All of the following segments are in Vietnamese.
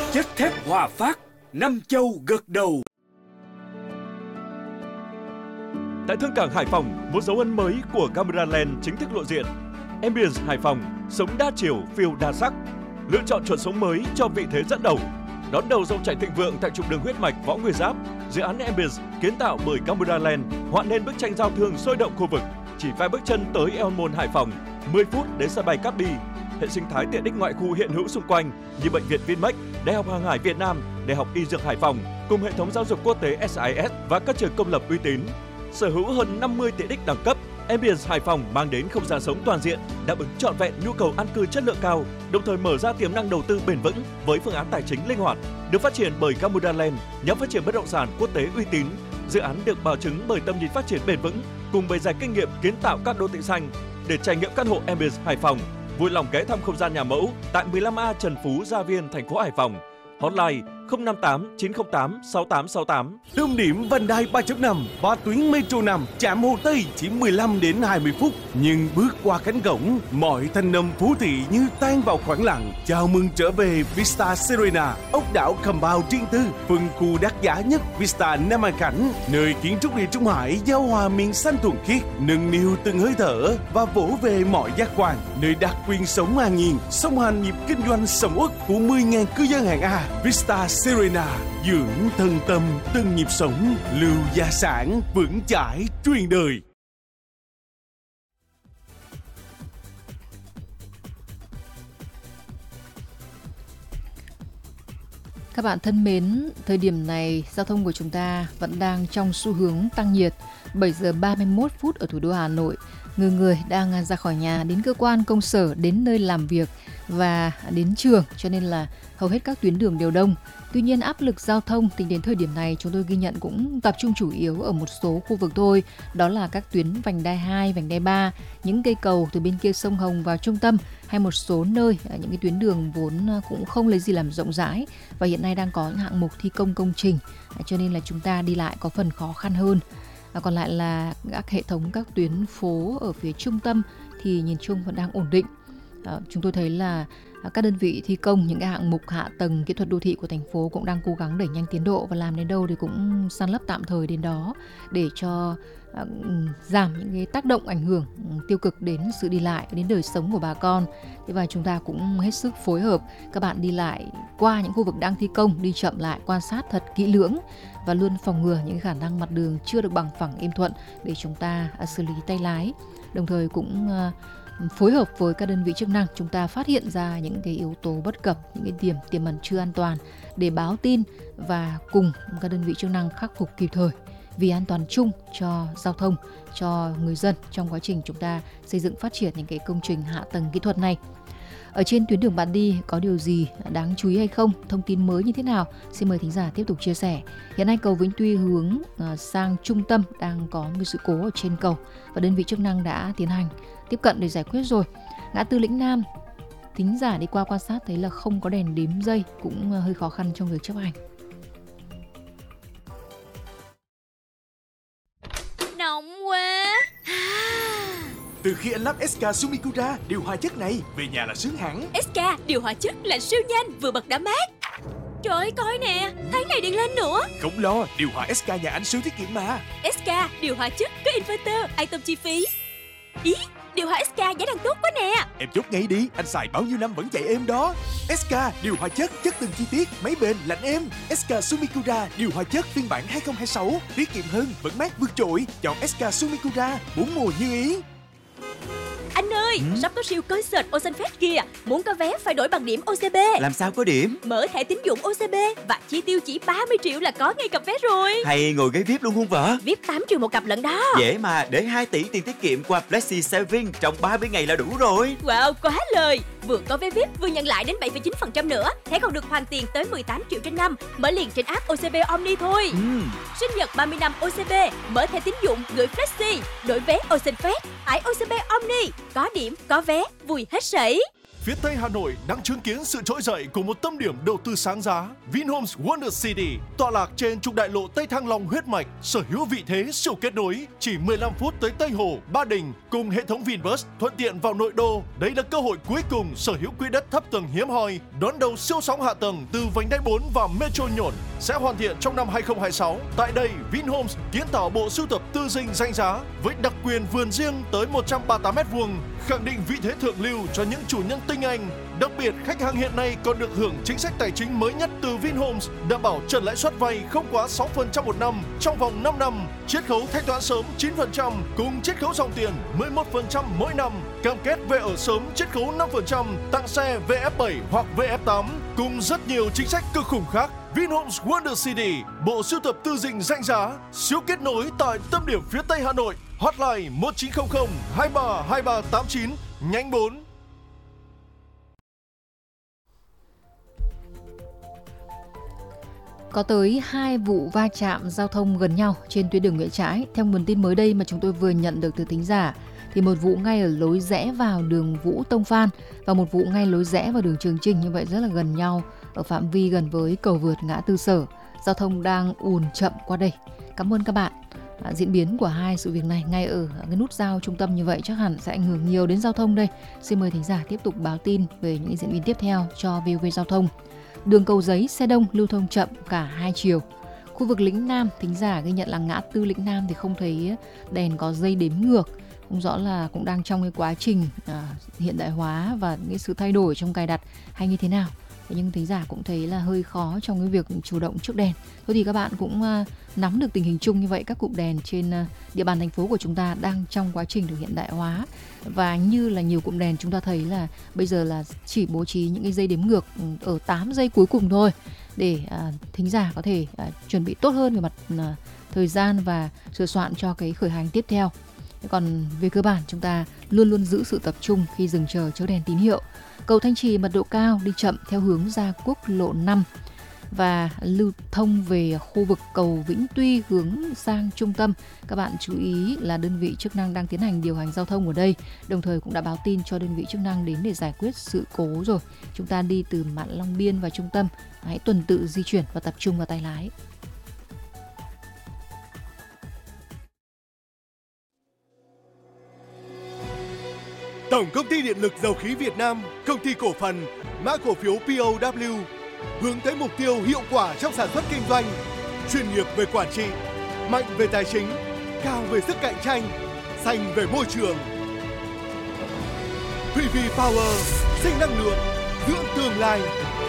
Chất thép Hòa Phát, Năm Châu gật đầu. Tại Thương cảng Hải Phòng, một dấu ấn mới của Cameraland chính thức lộ diện. Ambience Hải Phòng, sống đa chiều, phiêu đa sắc. Lựa chọn chuẩn sống mới cho vị thế dẫn đầu. Đón đầu dòng chảy thịnh vượng tại trục đường huyết mạch Võ Nguyên Giáp, dự án Ambience kiến tạo bởi Cameraland họa nên bức tranh giao thương sôi động khu vực. Chỉ vài bước chân tới El Môn Hải Phòng, 10 phút đến sân bay Cát Bi. Hệ sinh thái tiện ích ngoại khu hiện hữu xung quanh như bệnh viện Vinmec, Đại học Hàng hải Việt Nam, Đại học Y Dược Hải Phòng cùng hệ thống giáo dục quốc tế SIS và các trường công lập uy tín. Sở hữu hơn 50 tiện ích đẳng cấp, Ambience Hải Phòng mang đến không gian sống toàn diện, đáp ứng trọn vẹn nhu cầu an cư chất lượng cao, đồng thời mở ra tiềm năng đầu tư bền vững với phương án tài chính linh hoạt. Được phát triển bởi Cameraland, nhóm phát triển bất động sản quốc tế uy tín. Dự án được bảo chứng bởi tầm nhìn phát triển bền vững cùng bề dày kinh nghiệm kiến tạo các đô thị xanh. Để trải nghiệm căn hộ Ambience Hải Phòng, vui lòng ghé thăm không gian nhà mẫu tại 15A Trần Phú, Gia Viên, thành phố Hải Phòng. Hotline 058 908 6868. Tâm điểm vành đai 3.5 và tuyến metro 5 trạm Hồ Tây chỉ 15 đến 20 phút. Nhưng bước qua cánh cổng, mọi thanh âm phố thị như tan vào khoảng lặng. Chào mừng trở về Vista Serena, ốc đảo compound riêng tư, phân khu đắt giá nhất Vista Nam An Khánh, nơi kiến trúc địa Trung Hải giao hòa miền xanh thuần khiết, nâng niu từng hơi thở và vỗ về mọi giác quan, nơi đặc quyền sống an nhiên, song hành nhịp kinh doanh sầm uất của 10.000 cư dân hạng A. Vista Serena, dưỡng thân tâm từng nhịp sống, lưu gia sản vững chãi truyền đời. Các bạn thân mến, thời điểm này giao thông của chúng ta vẫn đang trong xu hướng tăng nhiệt. 7 giờ 31 phút ở thủ đô Hà Nội, người đang ra khỏi nhà đến cơ quan công sở, đến nơi làm việc và đến trường, cho nên là hầu hết các tuyến đường đều đông. Tuy nhiên áp lực giao thông tính đến thời điểm này chúng tôi ghi nhận cũng tập trung chủ yếu ở một số khu vực thôi. Đó là các tuyến vành đai 2, vành đai 3, những cây cầu từ bên kia sông Hồng vào trung tâm, hay một số nơi những cái tuyến đường vốn cũng không lấy gì làm rộng rãi và hiện nay đang có những hạng mục thi công công trình, cho nên là chúng ta đi lại có phần khó khăn hơn. Còn lại là các hệ thống các tuyến phố ở phía trung tâm thì nhìn chung vẫn đang ổn định. Chúng tôi thấy là các đơn vị thi công những cái hạng mục hạ tầng kỹ thuật đô thị của thành phố cũng đang cố gắng đẩy nhanh tiến độ và làm đến đâu thì cũng san lấp tạm thời đến đó để cho giảm những cái tác động ảnh hưởng tiêu cực đến sự đi lại, đến đời sống của bà con. Và chúng ta cũng hết sức phối hợp các bạn đi lại qua những khu vực đang thi công, đi chậm lại, quan sát thật kỹ lưỡng và luôn phòng ngừa những khả năng mặt đường chưa được bằng phẳng êm thuận để chúng ta xử lý tay lái. Đồng thời cũng phối hợp với các đơn vị chức năng, chúng ta phát hiện ra những cái yếu tố bất cập, những cái điểm tiềm ẩn chưa an toàn để báo tin và cùng các đơn vị chức năng khắc phục kịp thời vì an toàn chung cho giao thông, cho người dân trong quá trình chúng ta xây dựng phát triển những cái công trình hạ tầng kỹ thuật này. Ở trên tuyến đường bạn đi có điều gì đáng chú ý hay không? Thông tin mới như thế nào? Xin mời thính giả tiếp tục chia sẻ. Hiện nay cầu Vĩnh Tuy hướng sang trung tâm đang có một sự cố ở trên cầu và đơn vị chức năng đã tiến hành tiếp cận để giải quyết rồi. Ngã tư Lĩnh Nam, thính giả đi qua quan sát thấy là không có đèn đếm giây, cũng hơi khó khăn trong việc chấp hành. Nóng quá. Từ khi anh lắp SK Sumikura điều hòa chất này, về nhà là sướng hẳn. SK điều hòa chất là siêu nhanh, vừa bật đã mát. Trời ơi, coi nè, tháng này điện lên nữa. Không lo, điều hòa SK nhà anh siêu tiết kiệm mà. SK điều hòa chất có inverter, an tâm chi phí. Ý, điều hòa SK giá đang tốt quá nè. Em chốt ngay đi, anh xài bao nhiêu năm vẫn chạy êm đó. SK điều hòa chất từng chi tiết, máy bền, lạnh êm. SK Sumikura điều hòa chất phiên bản 2026, tiết kiệm hơn, vẫn mát vượt trội. Chọn SK Sumikura, 4 mùa như ý. Anh ơi, sắp có siêu concert Ocenfest kìa. Muốn có vé phải đổi bằng điểm OCB. Làm sao có điểm? Mở thẻ tín dụng OCB và chi tiêu chỉ 30 triệu là có ngay cặp vé rồi. Hay ngồi ghế VIP luôn không vợ? VIP 8 triệu một cặp lận đó. Dễ mà, để 2 tỷ tiền tiết kiệm qua Flexi Saving trong 30 ngày là đủ rồi. Wow, quá lời. Vừa có vé VIP vừa nhận lại đến 7,9% nữa. Thẻ còn được hoàn tiền tới 18 triệu trên năm. Mở liền trên app OCB Omni thôi. Sinh nhật 30 năm OCB, mở thẻ tín dụng gửi Flexi, đổi vé Ocenfest, tải OCB Omni. Có điểm, có vé, vui hết sảy. phía Tây Hà Nội đang chứng kiến sự trỗi dậy của một tâm điểm đầu tư sáng giá, Vinhomes Wonder City, tọa lạc trên trục đại lộ Tây Thăng Long huyết mạch, sở hữu vị thế siêu kết nối, chỉ 15 phút tới Tây Hồ, Ba Đình cùng hệ thống Vinbus thuận tiện vào nội đô. Đây là cơ hội cuối cùng sở hữu quỹ đất thấp tầng hiếm hoi, đón đầu siêu sóng hạ tầng từ vành đai 4 và Metro Nhổn sẽ hoàn thiện trong năm 2026. Tại đây, Vinhomes kiến tạo bộ sưu tập tư dinh danh giá với đặc quyền vườn riêng tới 138 m², khẳng định vị thế thượng lưu cho những chủ nhân tinh anh. Đặc biệt, khách hàng hiện nay còn được hưởng chính sách tài chính mới nhất từ Vinhomes, đảm bảo trần lãi suất vay không quá 6% một năm trong vòng 5 năm, chiết khấu thanh toán sớm 9% cùng chiết khấu dòng tiền 11% mỗi năm, cam kết về ở sớm chiết khấu 5%, tặng xe VF7 hoặc VF8 cùng rất nhiều chính sách cực khủng khác. Vinhomes Wonder City, bộ sưu tập tư dinh danh giá, siêu kết nối tại tâm điểm phía Tây Hà Nội. Hotline 1900 23 2389 nhánh 4. Có tới 2 vụ va chạm giao thông gần nhau trên tuyến đường Nguyễn Trãi. Theo nguồn tin mới đây mà chúng tôi vừa nhận được từ thính giả, thì một vụ ngay ở lối rẽ vào đường Vũ Tông Phan và một vụ ngay lối rẽ vào đường Trường Trinh, như vậy rất là gần nhau, ở phạm vi gần với cầu vượt ngã tư Sở. Giao thông đang ùn chậm qua đây. Cảm ơn các bạn. Diễn biến của hai sự việc này ngay ở cái nút giao trung tâm như vậy chắc hẳn sẽ ảnh hưởng nhiều đến giao thông đây. Xin mời thính giả tiếp tục báo tin về những diễn biến tiếp theo cho VOV Giao thông. Đường Cầu Giấy xe đông lưu thông chậm cả hai chiều. Khu vực Lĩnh Nam, thính giả ghi nhận là ngã tư Lĩnh Nam thì không thấy đèn có dây đếm ngược, không rõ là cũng đang trong cái quá trình hiện đại hóa và cái sự thay đổi trong cài đặt hay như thế nào. Nhưng thính giả cũng thấy là hơi khó trong cái việc chủ động trước đèn. Thôi thì các bạn cũng nắm được tình hình chung như vậy, các cụm đèn trên địa bàn thành phố của chúng ta đang trong quá trình được hiện đại hóa. Và như là nhiều cụm đèn chúng ta thấy là bây giờ là chỉ bố trí những cái dây đếm ngược ở 8 giây cuối cùng thôi, để thính giả có thể chuẩn bị tốt hơn về mặt thời gian và sửa soạn cho cái khởi hành tiếp theo. Còn về cơ bản chúng ta luôn luôn giữ sự tập trung khi dừng chờ chớp đèn tín hiệu. Cầu Thanh Trì mật độ cao đi chậm theo hướng ra quốc lộ 5 và lưu thông về khu vực cầu Vĩnh Tuy hướng sang trung tâm. Các bạn chú ý là đơn vị chức năng đang tiến hành điều hành giao thông ở đây, đồng thời cũng đã báo tin cho đơn vị chức năng đến để giải quyết sự cố rồi. Chúng ta đi từ Mạn Long Biên và trung tâm, hãy tuần tự di chuyển và tập trung vào tay lái. Tổng công ty Điện lực Dầu khí Việt Nam, công ty cổ phần, mã cổ phiếu POW, hướng tới mục tiêu hiệu quả trong sản xuất kinh doanh, chuyên nghiệp về quản trị, mạnh về tài chính, cao về sức cạnh tranh, xanh về môi trường. PV Power, sinh năng lượng, dưỡng tương lai.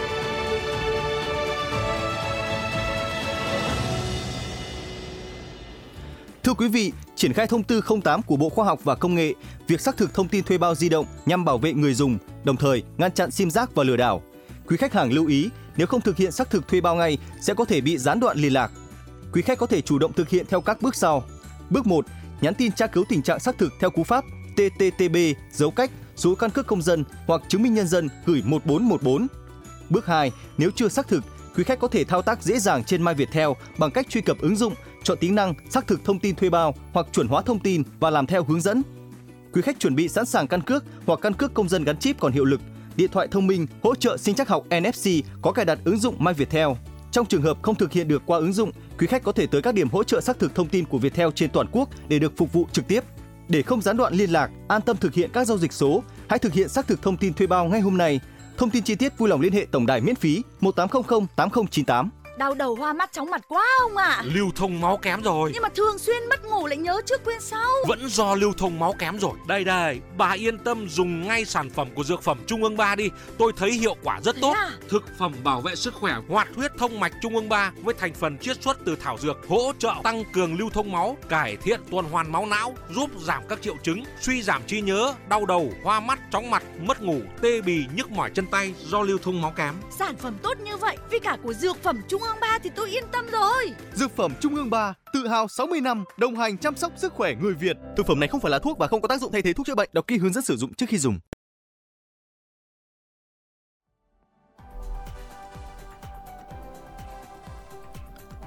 Thưa quý vị, triển khai thông tư 08 của Bộ Khoa học và Công nghệ, việc xác thực thông tin thuê bao di động nhằm bảo vệ người dùng, đồng thời ngăn chặn sim rác và lừa đảo. Quý khách hàng lưu ý, nếu không thực hiện xác thực thuê bao ngay sẽ có thể bị gián đoạn liên lạc. Quý khách có thể chủ động thực hiện theo các bước sau. Bước 1, nhắn tin tra cứu tình trạng xác thực theo cú pháp TTTB dấu cách số căn cước công dân hoặc chứng minh nhân dân gửi 1414. Bước 2, nếu chưa xác thực, quý khách có thể thao tác dễ dàng trên My Viettel bằng cách truy cập ứng dụng, chọn tính năng xác thực thông tin thuê bao hoặc chuẩn hóa thông tin và làm theo hướng dẫn. Quý khách chuẩn bị sẵn sàng căn cước hoặc căn cước công dân gắn chip còn hiệu lực, điện thoại thông minh hỗ trợ sinh trắc học NFC có cài đặt ứng dụng My Viettel. Trong trường hợp không thực hiện được qua ứng dụng, quý khách có thể tới các điểm hỗ trợ xác thực thông tin của Viettel trên toàn quốc để được phục vụ trực tiếp. Để không gián đoạn liên lạc, an tâm thực hiện các giao dịch số, hãy thực hiện xác thực thông tin thuê bao ngay hôm nay. Thông tin chi tiết vui lòng liên hệ tổng đài miễn phí 1800 8098. Đau đầu hoa mắt chóng mặt quá ông ạ. Lưu thông máu kém rồi. Nhưng mà thường xuyên mất ngủ lại nhớ trước quên sau. Vẫn do lưu thông máu kém rồi. Đây, bà yên tâm dùng ngay sản phẩm của Dược phẩm Trung ương 3 đi. Tôi thấy hiệu quả rất tốt. Thực phẩm bảo vệ sức khỏe hoạt huyết thông mạch Trung ương 3 với thành phần chiết xuất từ thảo dược, hỗ trợ tăng cường lưu thông máu, cải thiện tuần hoàn máu não, giúp giảm các triệu chứng suy giảm trí nhớ, đau đầu, hoa mắt, chóng mặt, mất ngủ, tê bì, nhức mỏi chân tay do lưu thông máu kém. Sản phẩm tốt như vậy với cả của Dược phẩm Trung ương 3 thì tôi yên tâm rồi. Dược phẩm Trung ương 3, tự hào 60 năm đồng hành chăm sóc sức khỏe người Việt. Thực phẩm này không phải là thuốc và không có tác dụng thay thế thuốc chữa bệnh. Đọc kỹ hướng dẫn sử dụng trước khi dùng.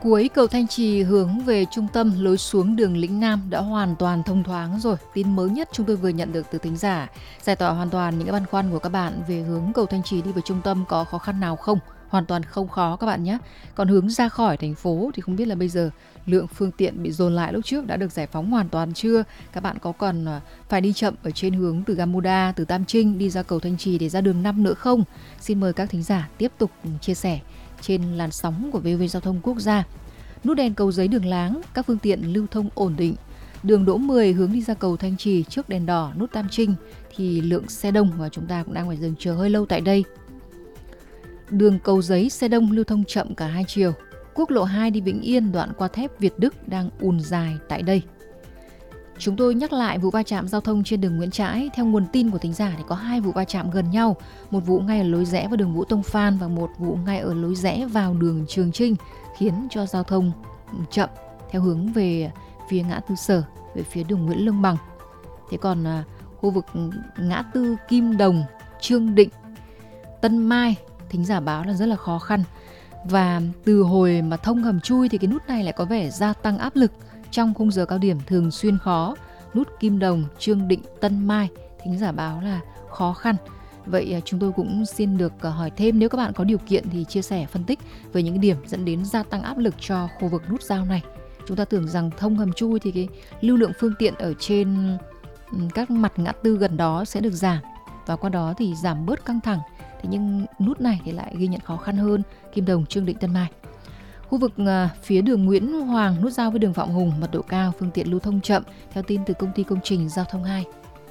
Cuối cầu Thanh Trì hướng về trung tâm lối xuống đường Lĩnh Nam đã hoàn toàn thông thoáng rồi. Tin mới nhất chúng tôi vừa nhận được từ thính giả giải tỏa hoàn toàn những cái băn khoăn của các bạn về hướng cầu Thanh Trì đi về trung tâm có khó khăn nào không? Hoàn toàn không khó các bạn nhé. Còn hướng ra khỏi thành phố thì không biết là bây giờ lượng phương tiện bị dồn lại lúc trước đã được giải phóng hoàn toàn chưa? Các bạn có còn phải đi chậm ở trên hướng từ Gamuda, từ Tam Trinh đi ra cầu Thanh Trì để ra đường 5 nữa không? Xin mời các thính giả tiếp tục chia sẻ trên làn sóng của VOV Giao thông Quốc gia. Nút đèn Cầu Giấy Đường Láng, các phương tiện lưu thông ổn định. Đường Đỗ 10 hướng đi ra cầu Thanh Trì trước đèn đỏ nút Tam Trinh thì lượng xe đông và chúng ta cũng đang phải dừng chờ hơi lâu tại đây. Đường Cầu Giấy xe đông lưu thông chậm cả hai chiều. Quốc lộ 2 đi Vĩnh Yên đoạn qua thép Việt Đức đang ùn dài tại đây. Chúng tôi nhắc lại vụ va chạm giao thông trên đường Nguyễn Trãi. Theo nguồn tin của thính giả thì có 2 vụ va chạm gần nhau. Một vụ ngay ở lối rẽ vào đường Vũ Tông Phan và một vụ ngay ở lối rẽ vào đường Trường Trinh, khiến cho giao thông chậm theo hướng về phía ngã tư Sở, về phía đường Nguyễn Lương Bằng. Thế còn khu vực ngã tư Kim Đồng, Trương Định, Tân Mai, thính giả báo là rất là khó khăn. Và từ hồi mà thông hầm chui thì cái nút này lại có vẻ gia tăng áp lực trong khung giờ cao điểm thường xuyên khó. Nút Kim Đồng, Trương Định, Tân Mai, thính giả báo là khó khăn. Vậy chúng tôi cũng xin được hỏi thêm, nếu các bạn có điều kiện thì chia sẻ phân tích về những điểm dẫn đến gia tăng áp lực cho khu vực nút giao này. Chúng ta tưởng rằng thông hầm chui thì cái lưu lượng phương tiện ở trên các mặt ngã tư gần đó sẽ được giảm và qua đó thì giảm bớt căng thẳng. Thế nhưng nút này thì lại ghi nhận khó khăn hơn, Kim Đồng, Trương Định, Tân Mai. Khu vực phía đường Nguyễn Hoàng nút giao với đường Phạm Hùng mật độ cao, phương tiện lưu thông chậm, theo tin từ công ty công trình giao thông 2.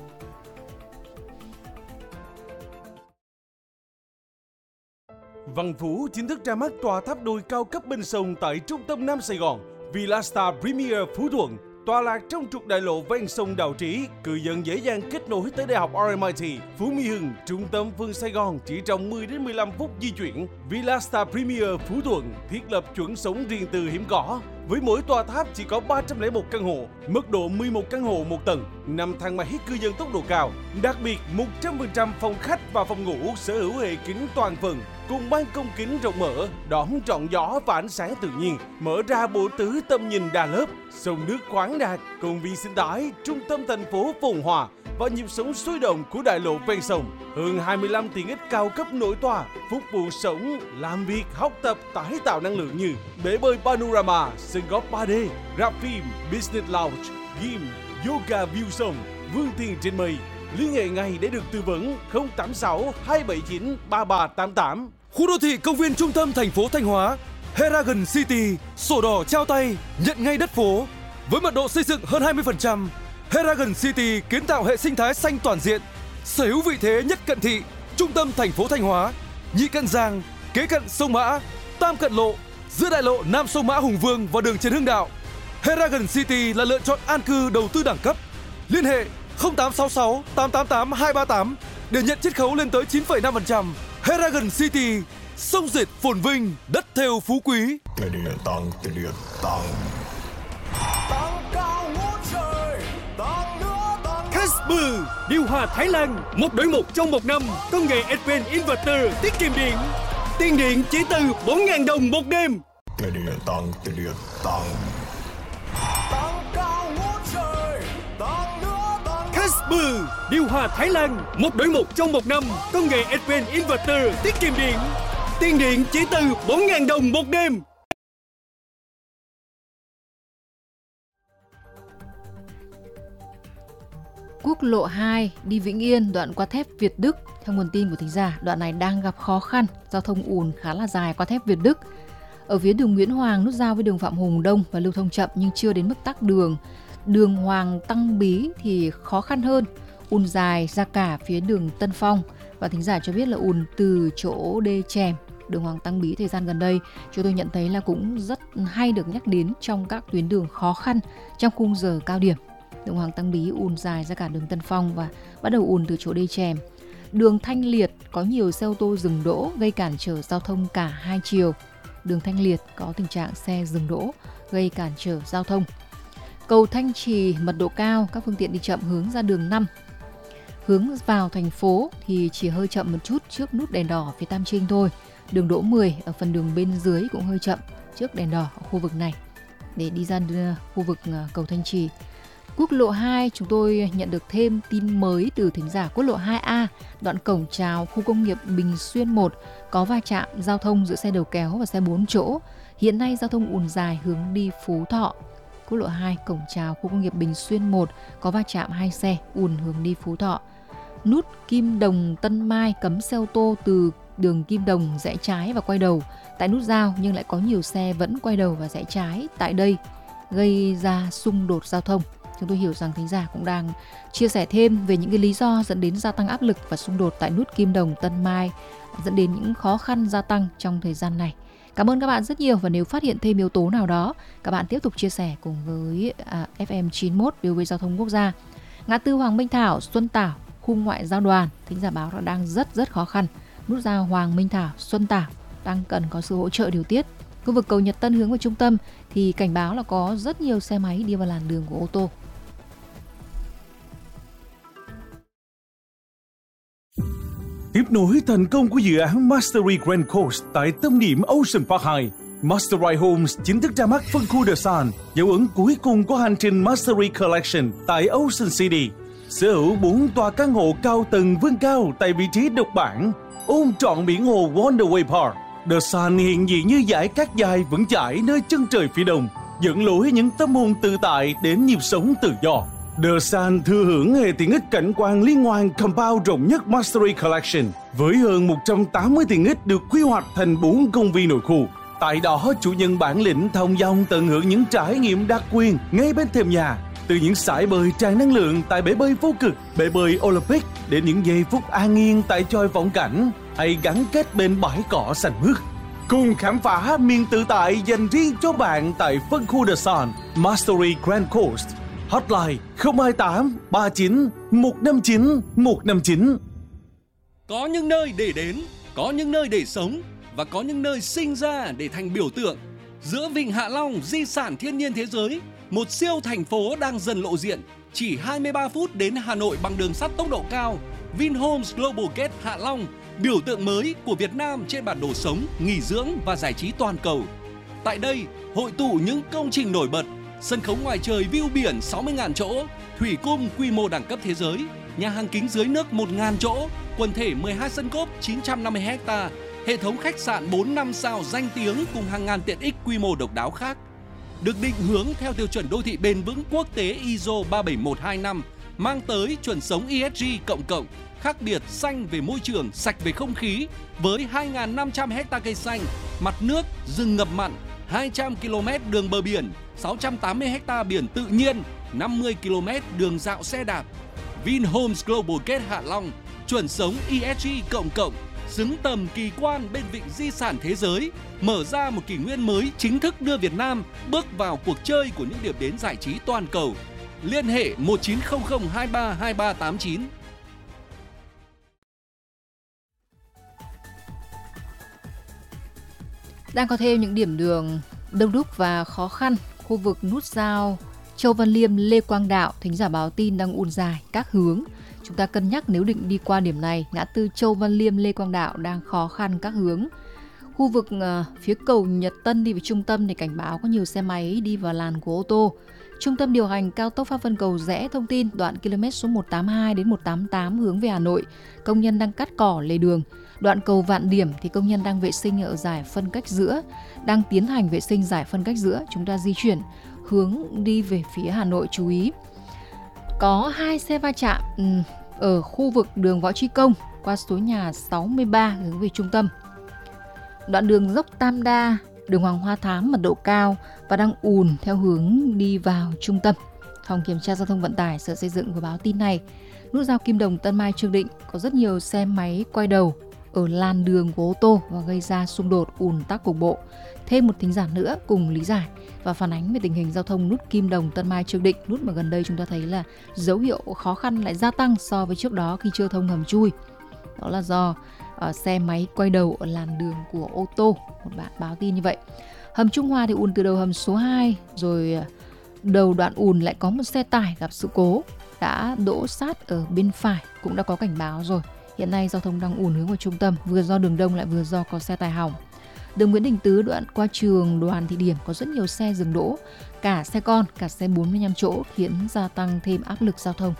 Văn Phú chính thức ra mắt tòa tháp đôi cao cấp bên sông tại trung tâm Nam Sài Gòn. Villa Star Premier Phú Thuận, tọa lạc trong trục đại lộ ven sông Đào Trí, cư dân dễ dàng kết nối tới Đại học RMIT, Phú Mỹ Hưng, trung tâm phương Sài Gòn chỉ trong 10 đến 15 phút di chuyển. Villa Star Premier Phú Thuận thiết lập chuẩn sống riêng tư hiếm có. Với mỗi tòa tháp chỉ có 301 căn hộ, mức độ 11 căn hộ một tầng, 5 thang máy cư dân tốc độ cao. Đặc biệt, 100% phòng khách và phòng ngủ sở hữu hệ kính toàn phần, cùng ban công kính rộng mở, đón trọn gió và ánh sáng tự nhiên, mở ra bộ tứ tầm nhìn đa lớp, sông nước khoáng đạt, công viên sinh thái, trung tâm thành phố phồn hoa và nhịp sống sôi động của đại lộ ven sông. Hơn 25 tiện ích cao cấp nổi tòa, phục vụ sống, làm việc, học tập, tái tạo năng lượng như bể bơi Panorama, sân golf 3D, rạp phim, business lounge, gym, yoga view sông, vươn tiền trên mây. Liên hệ ngay để được tư vấn 086 279 3388. Khu đô thị công viên trung tâm thành phố Thanh Hóa, Heragon City, sổ đỏ trao tay, nhận ngay đất phố. Với mật độ xây dựng hơn 20%, Heragon City kiến tạo hệ sinh thái xanh toàn diện, sở hữu vị thế nhất cận thị, trung tâm thành phố Thanh Hóa, nhị cận Giang, kế cận sông Mã, tam cận lộ, giữa đại lộ Nam sông Mã Hùng Vương và đường Trần Hưng Đạo. Heragon City là lựa chọn an cư đầu tư đẳng cấp. Liên hệ 0866 888 238 để nhận chiết khấu lên tới 9,5%. Heragon City, sông dệt phồn vinh, đất theo phú quý. Tiền điện tăng. Tăng cao ngút trời, tăng nữa tăng. Casper, điều hòa Thái Lan, 1 đổi 1 trong 1 năm, công nghệ Advanced Inverter tiết kiệm điện. Tiền điện chỉ từ 4.000 đồng một đêm. Tiền điện tăng. Tăng cao ngút trời, tăng nữa tăng. Casper, điều hòa Thái Lan, 1 đổi 1 trong 1 năm, công nghệ Advanced Inverter tiết kiệm điện. Tiền điện chỉ từ 4.000 đồng một đêm. Quốc lộ 2 đi Vĩnh Yên đoạn qua thép Việt Đức, theo nguồn tin của thính giả, đoạn này đang gặp khó khăn, giao thông ùn khá là dài qua thép Việt Đức. Ở phía đường Nguyễn Hoàng nút giao với đường Phạm Hùng đông và lưu thông chậm nhưng chưa đến mức tắc đường. Đường Hoàng Tăng Bí thì khó khăn hơn, ùn dài ra cả phía đường Tân Phong, và thính giả cho biết là ùn từ chỗ đê Chèm. Đường Hoàng Tăng Bí thời gian gần đây chúng tôi nhận thấy là cũng rất hay được nhắc đến trong các tuyến đường khó khăn trong khung giờ cao điểm. Đường Hoàng Tăng Bí ùn dài ra cả đường Tân Phong và bắt đầu ùn từ chỗ đê Chèm. Đường Thanh Liệt có nhiều xe ô tô dừng đỗ gây cản trở giao thông cả hai chiều. Đường Thanh Liệt có tình trạng xe dừng đỗ gây cản trở giao thông. Cầu Thanh Trì mật độ cao, các phương tiện đi chậm hướng ra đường 5. Hướng vào thành phố thì chỉ hơi chậm một chút trước nút đèn đỏ phía Tam Trinh thôi. Đường Đỗ 10 ở phần đường bên dưới cũng hơi chậm, trước đèn đỏ ở khu vực này để đi ra khu vực cầu Thanh Trì. Quốc lộ 2 chúng tôi nhận được thêm tin mới từ thính giả. Quốc lộ 2A đoạn cổng chào khu công nghiệp Bình Xuyên 1 có va chạm giao thông giữa xe đầu kéo và xe 4 chỗ. Hiện nay giao thông ùn dài hướng đi Phú Thọ. Quốc lộ 2 cổng chào khu công nghiệp Bình Xuyên 1 có va chạm 2 xe ùn hướng đi Phú Thọ. Nút Kim Đồng Tân Mai cấm xe ô tô từ đường Kim Đồng rẽ trái và quay đầu tại nút giao, nhưng lại có nhiều xe vẫn quay đầu và rẽ trái tại đây, gây ra xung đột giao thông. Chúng tôi hiểu rằng thính giả cũng đang chia sẻ thêm về những cái lý do dẫn đến gia tăng áp lực và xung đột tại nút Kim Đồng Tân Mai, dẫn đến những khó khăn gia tăng trong thời gian này. Cảm ơn các bạn rất nhiều, và nếu phát hiện thêm yếu tố nào đó, các bạn tiếp tục chia sẻ cùng với FM 91 VOV Giao thông Quốc gia. Ngã tư Hoàng Minh Thảo, Xuân Tảo, khu ngoại giao đoàn, thính giả báo là đang rất khó khăn. Nút giao Hoàng Minh Thảo, Xuân Tảo đang cần có sự hỗ trợ điều tiết. Khu vực cầu Nhật Tân hướng vào trung tâm thì cảnh báo là có rất nhiều xe máy đi vào làn đường của ô tô. Tiếp nối thành công của dự án Mastery Grand Coast tại tâm điểm Ocean Park 2, Mastery Homes chính thức ra mắt phân khu The Sun, dấu ấn cuối cùng của hành trình Mastery Collection tại Ocean City. Sở hữu 4 tòa căn hộ cao tầng vươn cao tại vị trí độc bản, ôm trọn biển hồ Wonderway Park. The Sun hiện diện như dải cát dài vững chãi nơi chân trời phía đông, dẫn lối những tâm hồn tự tại đến nhịp sống tự do. The Sun thừa hưởng hệ tiện ích cảnh quan liên hoàn compound rộng nhất Mastery Collection, với hơn 180 tiện ích được quy hoạch thành 4 công viên nội khu. Tại đó, chủ nhân bản lĩnh thông dong tận hưởng những trải nghiệm đặc quyền ngay bên thềm nhà, từ những sải bơi tràn năng lượng tại bể bơi vô cực, bể bơi Olympic, đến những giây phút an yên tại chòi vọng cảnh, hay gắn kết bên bãi cỏ xanh mướt. Cùng khám phá miền tự tại dành riêng cho bạn tại phân khu The Sun, Mastery Grand Coast. Hotline 028 39 159 159. Có những nơi để đến, có những nơi để sống, và có những nơi sinh ra để thành biểu tượng. Giữa Vịnh Hạ Long, di sản thiên nhiên thế giới, một siêu thành phố đang dần lộ diện. Chỉ 23 phút đến Hà Nội bằng đường sắt tốc độ cao. Vinhomes Global Gate Hạ Long, biểu tượng mới của Việt Nam trên bản đồ sống, nghỉ dưỡng và giải trí toàn cầu. Tại đây, hội tụ những công trình nổi bật, sân khấu ngoài trời view biển 60.000 chỗ, thủy cung quy mô đẳng cấp thế giới, nhà hàng kính dưới nước 1.000 chỗ, quần thể 12 sân golf 950 ha, hệ thống khách sạn 4-5 sao danh tiếng cùng hàng ngàn tiện ích quy mô độc đáo khác. Được định hướng theo tiêu chuẩn đô thị bền vững quốc tế ISO 37125, mang tới chuẩn sống ESG cộng, khác biệt xanh về môi trường, sạch về không khí, với 2.500 ha cây xanh, mặt nước, rừng ngập mặn, 200 km đường bờ biển, 680 ha biển tự nhiên, 50 km đường dạo xe đạp. Vinhomes Global Gate Hạ Long, chuẩn sống ESG cộng, xứng tầm kỳ quan bên vịnh di sản thế giới, mở ra một kỷ nguyên mới chính thức đưa Việt Nam bước vào cuộc chơi của những điểm đến giải trí toàn cầu. Liên hệ 1900 23 2389. Đang có thêm những điểm đường đông đúc và khó khăn. Khu vực nút giao Châu Văn Liêm, Lê Quang Đạo, thính giả báo tin đang ùn dài các hướng. Chúng ta cân nhắc nếu định đi qua điểm này. Ngã tư Châu Văn Liêm, Lê Quang Đạo đang khó khăn các hướng. Khu vực phía cầu Nhật Tân đi về trung tâm thì cảnh báo có nhiều xe máy đi vào làn của ô tô. Trung tâm điều hành cao tốc Pháp Vân Cầu Giẽ thông tin đoạn km số 182 đến 188 hướng về Hà Nội, công nhân đang cắt cỏ lề đường. Đoạn cầu Vạn Điểm thì công nhân đang vệ sinh ở giải phân cách giữa, đang tiến hành vệ sinh giải phân cách giữa. Chúng ta di chuyển hướng đi về phía Hà Nội chú ý. Có 2 xe va chạm ở khu vực đường Võ Trí Công qua số nhà 63 hướng về trung tâm. Đoạn đường dốc Tam Đa, đường Hoàng Hoa Thám mật độ cao và đang ùn theo hướng đi vào trung tâm. Phòng Kiểm tra Giao thông Vận tải Sở Xây dựng vừa báo tin này. Nút giao Kim Đồng Tân Mai Trương Định có rất nhiều xe máy quay đầu ở làn đường của ô tô và gây ra xung đột ùn tắc cục bộ. Thêm một thính giả nữa cùng lý giải và phản ánh về tình hình giao thông nút Kim Đồng Tân Mai Trương Định, nút mà gần đây chúng ta thấy là dấu hiệu khó khăn lại gia tăng so với trước đó khi chưa thông hầm chui. Đó là do xe máy quay đầu ở làn đường của ô tô. Một bạn báo tin như vậy. Hầm Trung Hoa thì ùn từ đầu hầm số 2, rồi đầu đoạn ùn lại có một xe tải gặp sự cố đã đỗ sát ở bên phải, cũng đã có cảnh báo rồi. Hiện nay giao thông đang ùn hướng vào trung tâm, vừa do đường đông lại vừa do có xe tải hỏng. Đường Nguyễn Đình Tứ đoạn qua trường Đoàn Thị Điểm có rất nhiều xe dừng đỗ, cả xe con, cả xe 45 chỗ khiến gia tăng thêm áp lực giao thông.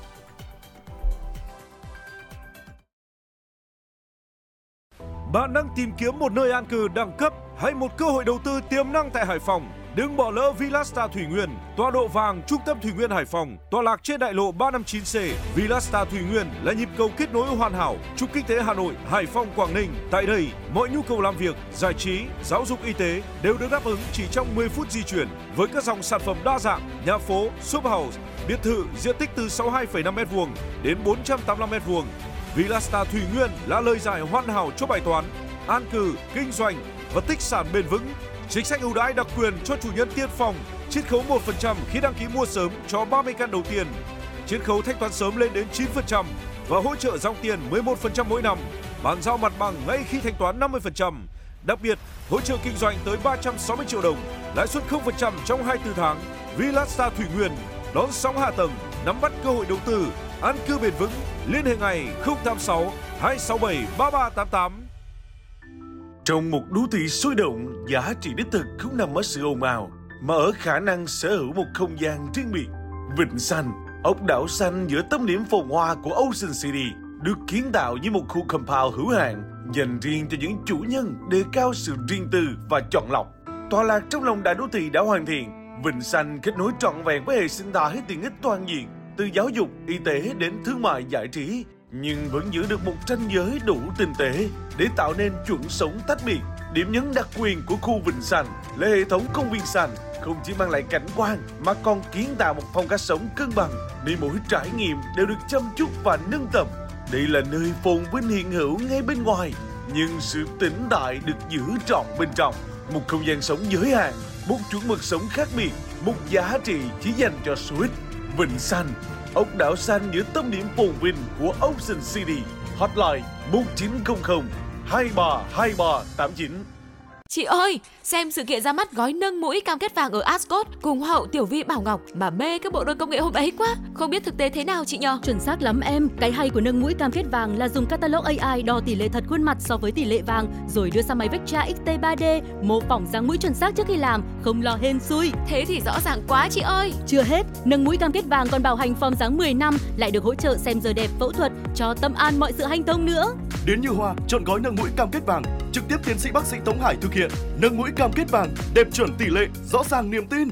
Bạn đang tìm kiếm một nơi an cư đẳng cấp hay một cơ hội đầu tư tiềm năng tại Hải Phòng? Đừng bỏ lỡ Villastar Thủy Nguyên, tọa độ vàng trung tâm Thủy Nguyên Hải Phòng, tọa lạc trên đại lộ 359C. Villastar Thủy Nguyên là nhịp cầu kết nối hoàn hảo trục kinh tế Hà Nội, Hải Phòng, Quảng Ninh. Tại đây, mọi nhu cầu làm việc, giải trí, giáo dục, y tế đều được đáp ứng chỉ trong 10 phút di chuyển với các dòng sản phẩm đa dạng, nhà phố, shop house, biệt thự diện tích từ 62,5 m² đến 485 m². Villastar Thủy Nguyên là lời giải hoàn hảo cho bài toán an cư, kinh doanh và tích sản bền vững. Chính sách ưu đãi đặc quyền cho chủ nhân tiên phong, chiết khấu 1% khi đăng ký mua sớm cho 30 căn đầu tiên, chiết khấu thanh toán sớm lên đến 9% và hỗ trợ dòng tiền 11% mỗi năm, bàn giao mặt bằng ngay khi thanh toán 50%. Đặc biệt, hỗ trợ kinh doanh tới 360 triệu đồng, lãi suất 0% trong 24 tháng. Villastar Thủy Nguyên đón sóng hạ tầng, nắm bắt cơ hội đầu tư, an cư bền vững. Liên hệ ngay 086 267 3388. Trong một đô thị sôi động, giá trị đích thực không nằm ở sự ồn ào, mà ở khả năng sở hữu một không gian riêng biệt. Vịnh Xanh, ốc đảo xanh giữa tâm điểm phồn hoa của Ocean City, được kiến tạo như một khu compound hữu hạn dành riêng cho những chủ nhân đề cao sự riêng tư và chọn lọc. Tọa lạc trong lòng đại đô thị đã hoàn thiện, Vịnh Xanh kết nối trọn vẹn với hệ sinh thái tiện ích toàn diện, từ giáo dục, y tế đến thương mại giải trí, nhưng vẫn giữ được một ranh giới đủ tinh tế để tạo nên chuẩn sống tách biệt. Điểm nhấn đặc quyền của khu Vịnh Xanh là hệ thống công viên xanh không chỉ mang lại cảnh quan mà còn kiến tạo một phong cách sống cân bằng, nơi mỗi trải nghiệm đều được chăm chút và nâng tầm. Đây là nơi phồn vinh hiện hữu ngay bên ngoài, nhưng sự tĩnh tại được giữ trọn bên trong. Một không gian sống giới hạn, một chuẩn mực sống khác biệt, một giá trị chỉ dành cho số ít. Vịnh Xanh, ốc đảo xanh giữa tâm điểm phồn vinh của Ocean City. Hotline 1900 232389. Chị ơi, xem sự kiện ra mắt gói nâng mũi cam kết vàng ở Ascot cùng Hoa hậu Tiểu Vi Bảo Ngọc mà mê các bộ đôi công nghệ hôm ấy quá. Không biết thực tế thế nào chị nhờ? Chuẩn xác lắm em. Cái hay của nâng mũi cam kết vàng là dùng catalog AI đo tỷ lệ thật khuôn mặt so với tỷ lệ vàng, rồi đưa sang máy Vectra XT 3D mô phỏng dáng mũi chuẩn xác trước khi làm, không lo hên xui. Thế thì rõ ràng quá chị ơi. Chưa hết, nâng mũi cam kết vàng còn bảo hành form dáng 10 năm, lại được hỗ trợ xem giờ đẹp, phẫu thuật, cho tâm an mọi sự hanh thông nữa. Đến Như Hoa, chọn gói nâng mũi cam kết vàng, trực tiếp tiến sĩ bác sĩ Tống Hải thực hiện. Nâng mũi cam kết vàng, đẹp chuẩn tỷ lệ, rõ ràng niềm tin.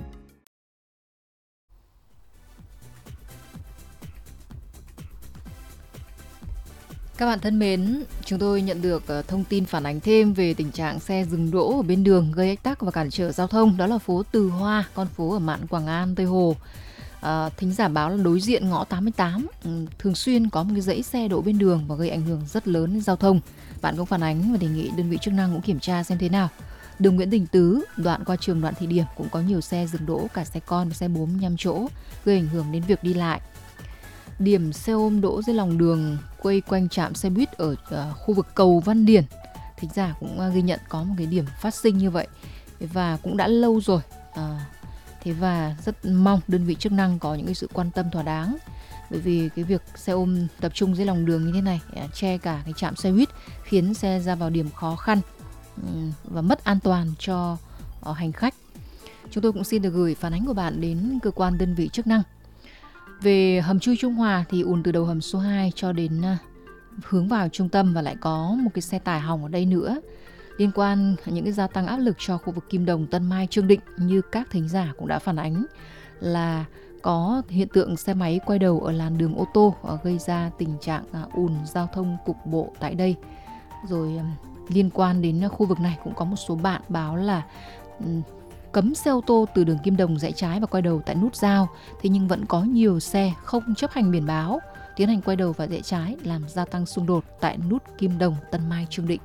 Các bạn thân mến, chúng tôi nhận được thông tin phản ánh thêm về tình trạng xe dừng đỗ ở bên đường gây ách tắc và cản trở giao thông. Đó là phố Từ Hoa, con phố ở mạn Quảng An, Tây Hồ. Thính giả báo là đối diện ngõ 88 thường xuyên có một cái dãy xe đỗ bên đường và gây ảnh hưởng rất lớn đến giao thông. Bạn cũng phản ánh và đề nghị đơn vị chức năng cũng kiểm tra xem thế nào. Đường Nguyễn Đình Tứ, đoạn qua trường Đoàn Thị Điểm cũng có nhiều xe dừng đỗ, cả xe con và xe 45 chỗ, gây ảnh hưởng đến việc đi lại. Điểm xe ôm đỗ dưới lòng đường quay quanh trạm xe buýt ở khu vực cầu Văn Điển. Thính giả cũng ghi nhận có một cái điểm phát sinh như vậy và cũng đã lâu rồi. Thế và rất mong đơn vị chức năng có những cái sự quan tâm thỏa đáng, bởi vì cái việc xe ôm tập trung dưới lòng đường như thế này che cả cái trạm xe buýt khiến xe ra vào điểm khó khăn và mất an toàn cho hành khách. Chúng tôi cũng xin được gửi phản ánh của bạn đến cơ quan đơn vị chức năng. Về hầm chui Trung Hòa thì ùn từ đầu hầm số 2 cho đến hướng vào trung tâm, và lại có một cái xe tải hỏng ở đây nữa. Liên quan những cái gia tăng áp lực cho khu vực Kim Đồng, Tân Mai, Trương Định, như các thính giả cũng đã phản ánh là có hiện tượng xe máy quay đầu ở làn đường ô tô gây ra tình trạng ùn giao thông cục bộ tại đây. Rồi liên quan đến khu vực này cũng có một số bạn báo là cấm xe ô tô từ đường Kim Đồng rẽ trái và quay đầu tại nút giao. Thế nhưng vẫn có nhiều xe không chấp hành biển báo, tiến hành quay đầu và rẽ trái, làm gia tăng xung đột tại nút Kim Đồng, Tân Mai, Trương Định.